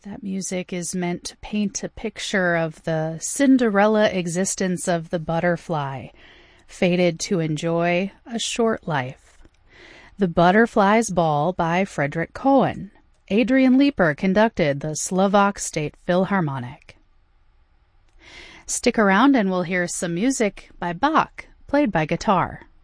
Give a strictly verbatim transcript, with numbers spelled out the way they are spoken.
That music is meant to paint a picture of the Cinderella existence of the butterfly, fated to enjoy a short life. The Butterfly's Ball by Frederick Cohen. Adrian Leeper conducted the Slovak State Philharmonic. Stick around and we'll hear some music by Bach, played by guitar.